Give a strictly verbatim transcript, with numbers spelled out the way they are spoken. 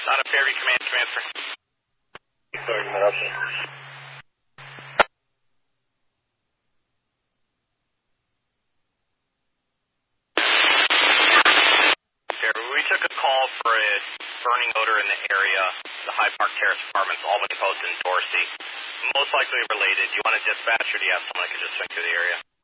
out of Fairview Command, transfer. Sorry, interruption. Fairview, we took a call for a burning odor in the area, the High Park Terrace Apartments, Albany Post, and Dorsey. Most likely related. Do you want to dispatch, or do you have someone that could just swing through the area?